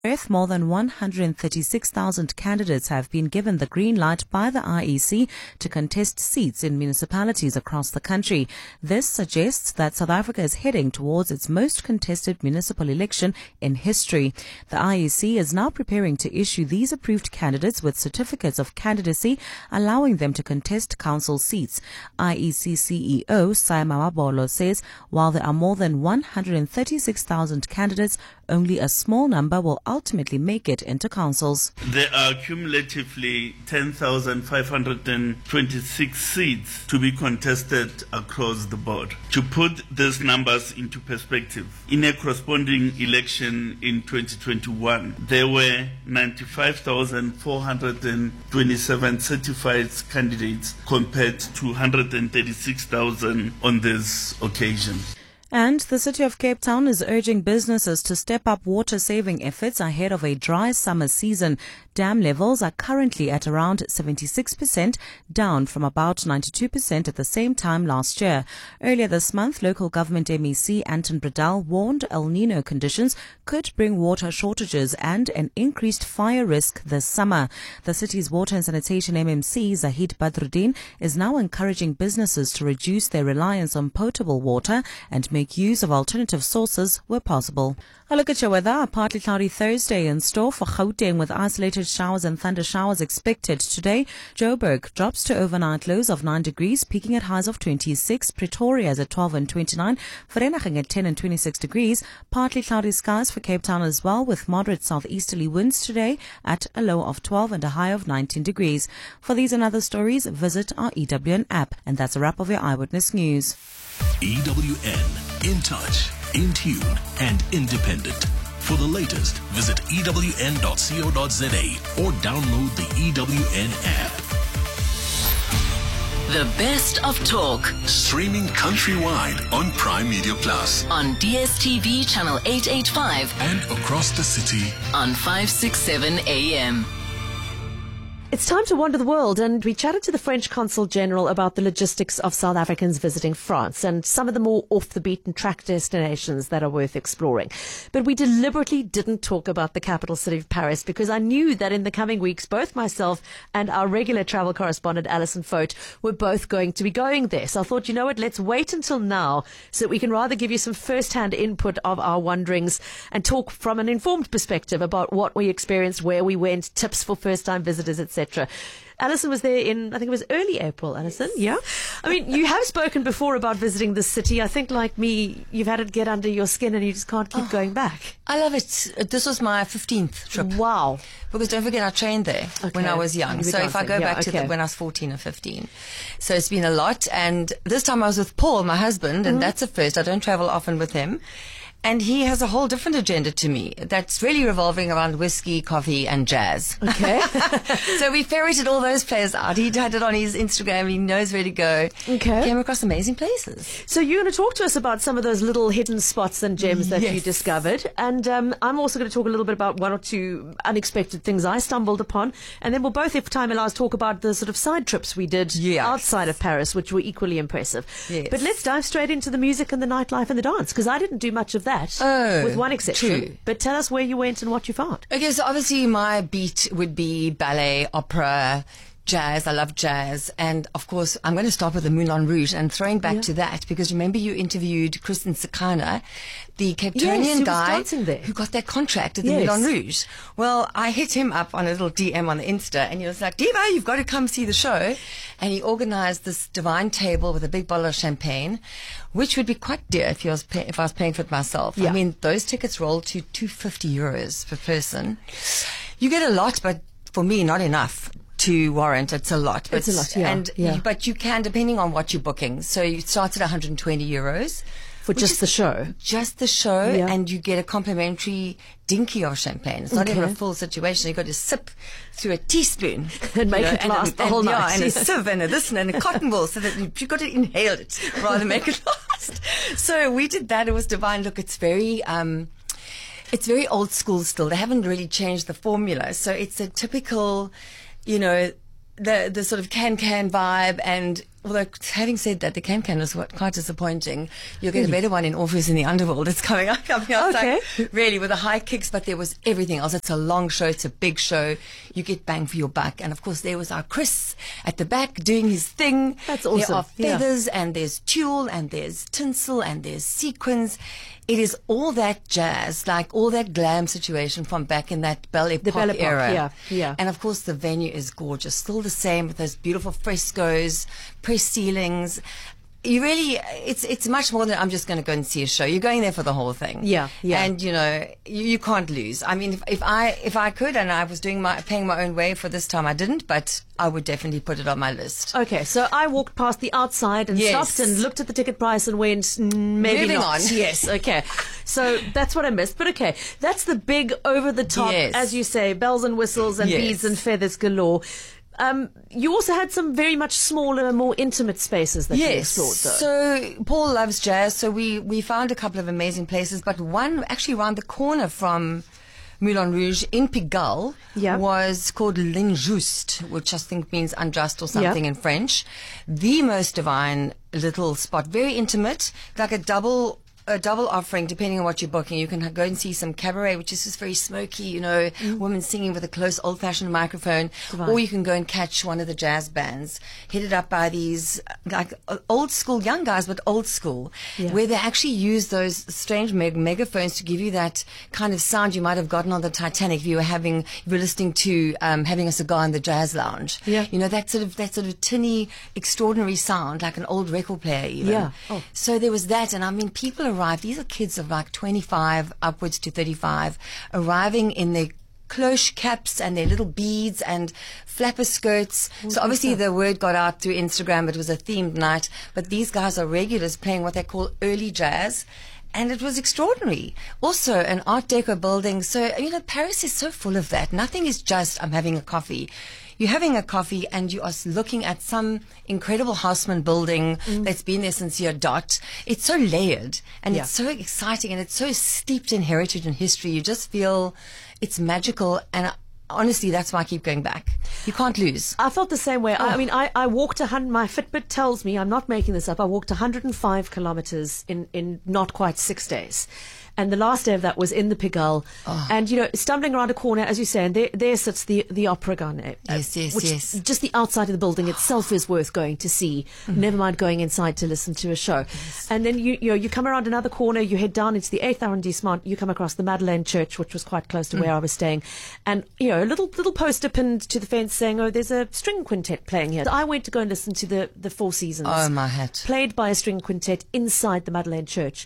Earth, more than 136,000 candidates have been given the green light by the IEC to contest seats in municipalities across the country. This suggests that South Africa is heading towards its most contested municipal election in history. The IEC is now preparing to issue these approved candidates with certificates of candidacy, allowing them to contest council seats. IEC CEO Saima Mabolo says while there are more than 136,000 candidates, only a small number will ultimately make it into councils. There are cumulatively 10,526 seats to be contested across the board. To put these numbers into perspective, in a corresponding election in 2021, there were 95,427 certified candidates compared to 136,000 on this occasion. And the City of Cape Town is urging businesses to step up water-saving efforts ahead of a dry summer season. Dam levels are currently at around 76%, down from about 92% at the same time last year. Earlier this month, local government MEC Anton Bredell warned El Nino conditions could bring water shortages and an increased fire risk this summer. The city's water and sanitation MMC, Zahid Badruddin, is now encouraging businesses to reduce their reliance on potable water and make use of alternative sources where possible. A look at your weather. A partly cloudy Thursday in store for Gauteng with isolated showers and thunder showers expected today. Joburg drops to overnight lows of 9 degrees, peaking at highs of 26. Pretoria is at 12 and 29. Vereeniging at 10 and 26 degrees. Partly cloudy skies for Cape Town as well, with moderate southeasterly winds today at a low of 12 and a high of 19 degrees. For these and other stories, visit our EWN app. And that's a wrap of your Eyewitness News. EWN, in touch, in tune, and independent. For the latest, visit ewn.co.za or download the EWN app. The best of talk. Streaming countrywide on Prime Media Plus. On DSTV channel 885. And across the city on 567 AM. It's time to wander the world, and we chatted to the French Consul General about the logistics of South Africans visiting France and some of the more off-the-beaten-track destinations that are worth exploring. But we deliberately didn't talk about the capital city of Paris because I knew that in the coming weeks, both myself and our regular travel correspondent, Alison Fote, were both going to be going there. So I thought, you know what, let's wait until now so that we can rather give you some first-hand input of our wanderings and talk from an informed perspective about what we experienced, where we went, tips for first-time visitors, etc. Alison was there in, I think it was early April, Alison. Yeah. I mean, you have spoken before about visiting the city. I think, like me, you've had it get under your skin and you just can't keep going back. I love it. This was my 15th trip. Wow. Because don't forget, I trained there when I was young. So if I go back to when I was 14 or 15. So it's been a lot. And this time I was with Paul, my husband, and that's a first. I don't travel often with him. And he has a whole different agenda to me that's really revolving around whiskey, coffee, and jazz. Okay. So we ferreted all those places out. He had it on his Instagram. He knows where to go. Okay. Came across amazing places. So you're going to talk to us about some of those little hidden spots and gems that you discovered. And I'm also going to talk a little bit about one or two unexpected things I stumbled upon. And then we'll both, if time allows, talk about the sort of side trips we did outside of Paris, which were equally impressive. Yes. But let's dive straight into the music and the nightlife and the dance, because I didn't do much of that. With one exception. True. But tell us where you went and what you found. Okay, so obviously my beat would be ballet, opera, jazz. I love jazz. And of course, I'm going to start with the Moulin Rouge and throwing back to that, because remember you interviewed Kristen Sakana, the Cape Townian guy who got that contract at the Moulin Rouge. Well, I hit him up on a little DM on the Insta and he was like, Diva, you've got to come see the show. And he organized this divine table with a big bottle of champagne, which would be quite dear if I was paying for it myself. I mean, those tickets roll to €250 per person. You get a lot, but for me, not enough to warrant. It's a lot. But, it's a lot, but you can, depending on what you're booking. So it starts at €120. For just the show? Just the show, and you get a complimentary dinky of champagne. It's not even a full situation. You've got to sip through a teaspoon. And make it last the whole night. And a sieve and a this and a cotton wool, so that you've got to inhale it rather than make it last. So we did that. It was divine. Look, it's very old school still. They haven't really changed the formula. So it's a typical, the sort of can vibe, and although having said that, the Can was quite disappointing. You'll get a better one in Orpheus in the Underworld. It's coming up. Okay. Like, really, with the high kicks, but there was everything else. It's a long show. It's a big show. You get bang for your buck. And of course, there was our Chris at the back doing his thing. That's awesome. There are feathers and there's tulle and there's tinsel and there's sequins. It is all that jazz, like all that glam situation from back in that Belle Epoque era. Yeah. And of course, the venue is gorgeous. Still the same with those beautiful frescoes, pressed ceilings. You really, it's much more than I'm just going to go and see a show. You're going there for the whole thing. Yeah. And you can't lose. I mean, if I could, and I was paying my own way for this time, I didn't, but I would definitely put it on my list. Okay, so I walked past the outside and stopped and looked at the ticket price and went, maybe Moving not. on. Yes, okay. So that's what I missed. But okay, that's the big over-the-top, as you say, bells and whistles and beads and feathers galore. You also had some very much smaller, more intimate spaces that you explored, though. So Paul loves jazz, so we found a couple of amazing places, but one actually around the corner from Moulin Rouge in Pigalle was called L'Injuste, which I think means unjust or something in French. The most divine little spot, very intimate, like a double offering, depending on what you're booking. You can go and see some cabaret, which is just very smoky, women singing with a close old-fashioned microphone. Divine. Or you can go and catch one of the jazz bands headed up by these like old school young guys, but old school, where they actually use those strange megaphones to give you that kind of sound you might have gotten on the Titanic if you were listening to having a cigar in the jazz lounge. Yeah. That sort of tinny, extraordinary sound, like an old record player even. Yeah. Oh. So there was that, and I mean, people arrive. These are kids of like 25 upwards to 35, arriving in their cloche caps and their little beads and flapper skirts. So obviously the word got out through Instagram. It was a themed night, but these guys are regulars playing what they call early jazz. And it was extraordinary. Also, an Art Deco building. So, Paris is so full of that. Nothing is just, I'm having a coffee. You're having a coffee and you are looking at some incredible Haussmann building that's been there since you're a dot. It's so layered and it's so exciting and it's so steeped in heritage and history. You just feel it's magical, and honestly, that's why I keep going back. You can't lose. I felt the same way. I mean, I walked my Fitbit tells me, I'm not making this up, I walked 105 kilometers in not quite 6 days. And the last day of that was in the Pigalle. And, stumbling around a corner, as you say, and there sits the Opera Garnet. Yes. Just the outside of the building itself is worth going to see. Never mind going inside to listen to a show. Yes. And then, you come around another corner, you head down into the 8th arrondissement, you come across the Madeleine Church, which was quite close to where I was staying. And, a little poster pinned to the fence saying, there's a string quintet playing here. I went to go and listen to the Four Seasons. Oh, my hat. Played by a string quintet inside the Madeleine Church.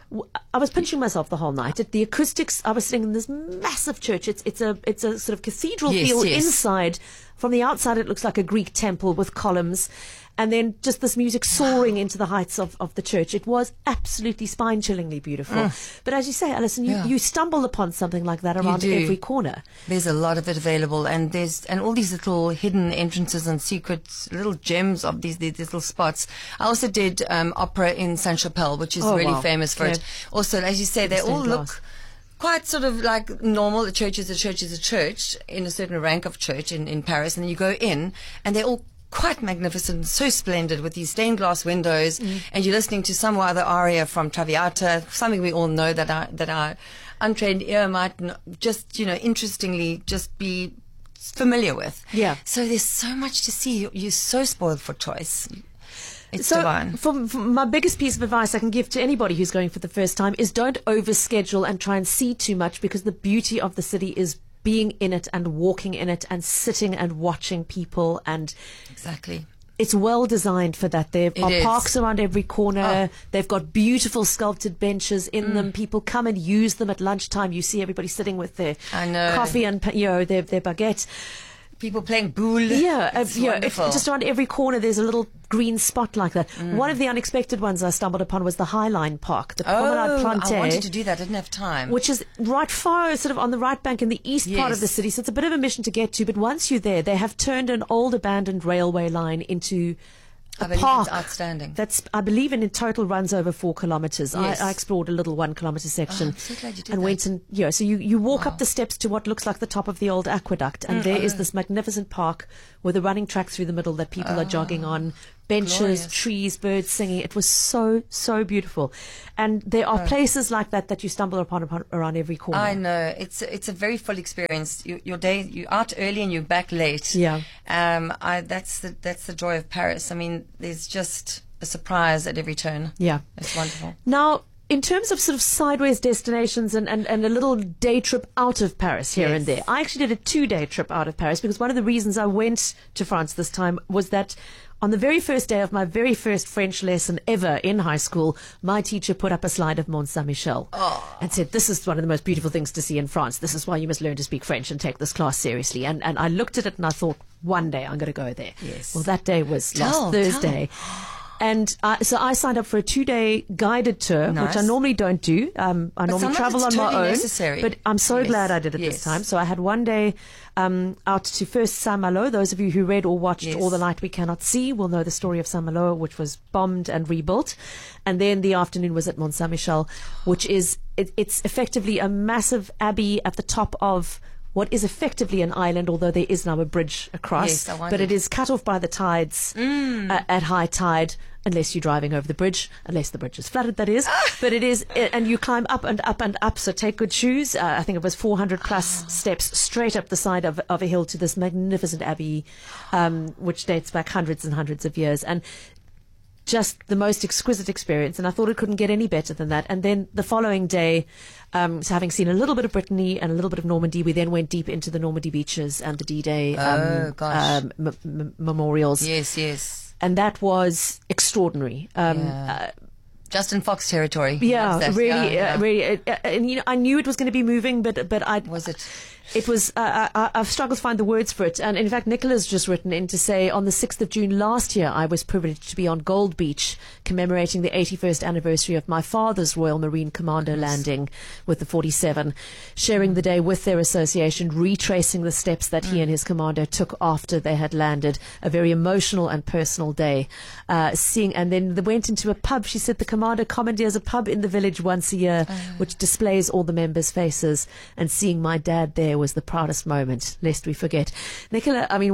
I was pinching myself the whole night. The acoustics, I was sitting in this massive church. It's a sort of cathedral feel inside. From the outside, it looks like a Greek temple with columns. And then just this music soaring into the heights of the church. It was absolutely spine-chillingly beautiful. But as you say, Alison, you stumble upon something like that around every corner. There's a lot of it available, and all these little hidden entrances and secret little gems of these little spots. I also did opera in Saint-Chapelle, which is really famous for it. Also, as you say, they all look quite sort of like normal. A church is a church is a church in a certain rank of church in Paris, and then you go in, and they're all quite magnificent, so splendid with these stained glass windows, and you're listening to some other aria from Traviata, something we all know that our untrained ear might just, interestingly just be familiar with. Yeah. So there's so much to see. You're so spoiled for choice. It's divine. For my biggest piece of advice I can give to anybody who's going for the first time is don't overschedule and try and see too much, because the beauty of the city is being in it and walking in it and sitting and watching people, and exactly, it's well designed for that. There are parks around every corner. They've got beautiful sculpted benches in them. People come and use them at lunchtime. You see everybody sitting with their coffee and their baguette. People playing boule. Just around every corner there's a little green spot like that. One of the unexpected ones I stumbled upon was the Highline Park, the Promenade Plantée. I wanted to do that, I didn't have time. Which is right far, sort of on the right bank in the east part of the city, so it's a bit of a mission to get to, but once you're there, they have turned an old abandoned railway line into a park. It's outstanding. I believe in total runs over 4 kilometers. Yes. I explored a little 1 kilometer section. I'm so glad you did and that. went and, so you walk up the steps to what looks like the top of the old aqueduct, and there is this magnificent park with a running track through the middle that people are jogging on. benches, Glorious. trees, birds singing. It was so, so beautiful. And there are places like that you stumble upon around every corner. I know. It's a very full experience. Your day, you're out early and you're back late. Yeah. That's the joy of Paris. I mean, there's just a surprise at every turn. Yeah. It's wonderful. Now, in terms of sort of sideways destinations and a little day trip out of Paris here and there, I actually did a 2-day trip out of Paris because one of the reasons I went to France this time was that on the very first day of my very first French lesson ever in high school, my teacher put up a slide of Mont Saint-Michel and said, this is one of the most beautiful things to see in France. This is why you must learn to speak French and take this class seriously. And I looked at it and I thought, one day I'm going to go there. Yes. Well, that day was last Thursday. And so I signed up for a 2-day guided tour, Nice. which I normally don't do. I normally sometimes travel it's on my totally own. necessary. But I'm so Yes. glad I did it this Yes. time. So I had one day out to first Saint-Malo. Those of you who read or watched Yes. All the Light We Cannot See will know the story of Saint-Malo, which was bombed and rebuilt. And then the afternoon was at Mont Saint-Michel, which is it's effectively a massive abbey at the top of what is effectively an island, although there is now a bridge across. Yes, I but wondered. it is cut off by the tides at high tide, unless you're driving over the bridge, unless the bridge is flooded, that is. But it is, and you climb up and up and up, so take good shoes. I think it was 400 plus steps straight up the side of a hill to this magnificent abbey, which dates back hundreds and hundreds of years. And just the most exquisite experience, and I thought it couldn't get any better than that. And then the following day, so having seen a little bit of Brittany and a little bit of Normandy, we then went deep into the Normandy beaches and the D-Day memorials. Yes. And that was extraordinary. Justin Fox territory. Yeah, Loves that. really, Yeah. really. And I knew it was going to be moving, but I Was it? It was. I've struggled to find the words for it, and in fact, Nicola's just written in to say on the 6th of June last year, I was privileged to be on Gold Beach, commemorating the 81st anniversary of my father's Royal Marine Commando landing with the 47, sharing the day with their association, retracing the steps that he and his commando took after they had landed. A very emotional and personal day. Seeing, and then they went into a pub. She said the commander commandeers a pub in the village once a year, which displays all the members' faces. And seeing my dad there was the proudest moment, lest we forget. Nicola, I mean,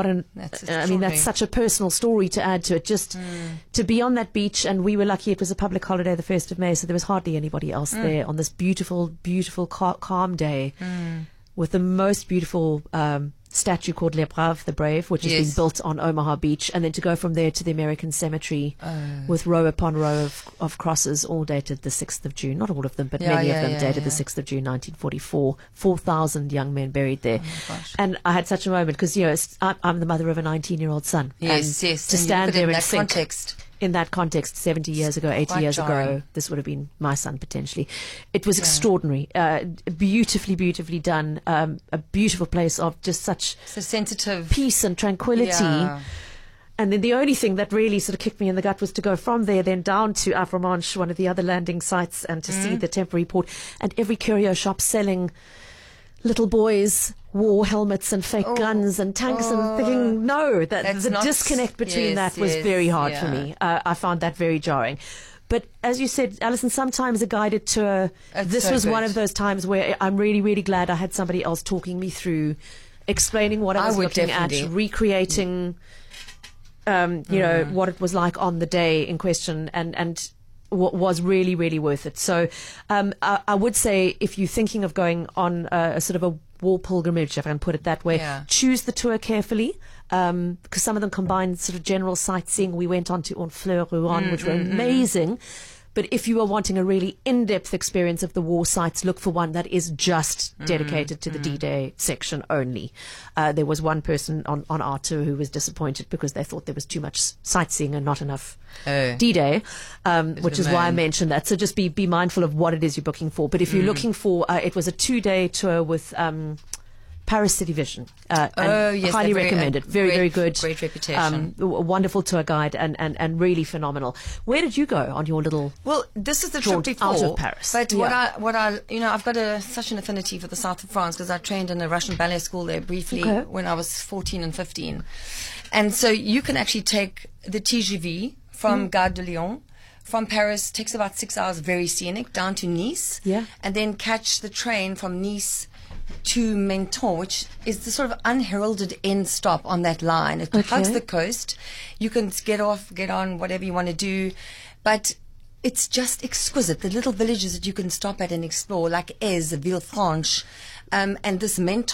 that's such a personal story to add to it. Just to be on that beach, and we were lucky it was a public holiday, the 1st of May, so there was hardly anybody else there on this beautiful, beautiful, calm day with the most beautiful statue called Les Braves, the Brave, which has been built on Omaha Beach, and then to go from there to the American Cemetery with row upon row of crosses, all dated the 6th of June. Not all of them, but many of them dated the 6th of June 1944. 4,000 young men buried there. And I had such a moment because, I'm the mother of a 19-year-old son. Yes. To And stand there in and that think, context. in that context, 70 years ago, 80 Quite years ago, jarring. this would have been my son potentially. It was extraordinary, beautifully, beautifully done, a beautiful place of just such It's a sensitive peace and tranquility. Yeah. And then the only thing that really sort of kicked me in the gut was to go from there then down to Avramanche, one of the other landing sites, and to see the temporary port, and every curio shop selling little boys' war helmets and fake guns and tanks, and thinking, no, That's the not- disconnect between yes, that was yes, very hard yeah. for me. I found that very jarring. But as you said, Alison, sometimes a guided tour, It's this so was one good. of those times where I'm really, really glad I had somebody else talking me through, explaining what I I was would looking at, definitely. recreating what it was like on the day in question, and what was really, really worth it. So I would say if you're thinking of going on a sort of a war pilgrimage, if I can put it that way, choose the tour carefully, because some of them combine sort of general sightseeing. We went on to Honfleur, Rouen, which were amazing. But if you are wanting a really in-depth experience of the war sites, look for one that is just dedicated to the D-Day section only. There was one person on our tour who was disappointed because they thought there was too much sightseeing and not enough D-Day, which is why I mentioned that. So just be mindful of what it is you're booking for. But if you're looking for, it was a 2-day tour with Paris City Vision. And yes, highly they're very- recommended. Very, great- very good. great reputation. A wonderful tour guide and really phenomenal. Where did you go on your little... Well, this is the Drawn trip before out of Paris. But Yeah. what I, I've got such an affinity for the south of France because I trained in a Russian ballet school there briefly when I was 14 and 15, and so you can actually take the TGV from Gare de Lyon. From Paris, takes about 6 hours, very scenic, down to Nice. Yeah. And then catch the train from Nice to Menton, which is the sort of unheralded end stop on that line. It hugs the coast. You can get off, get on, whatever you want to do. But it's just exquisite. The little villages that you can stop at and explore, like Aise, Villefranche, and this Menton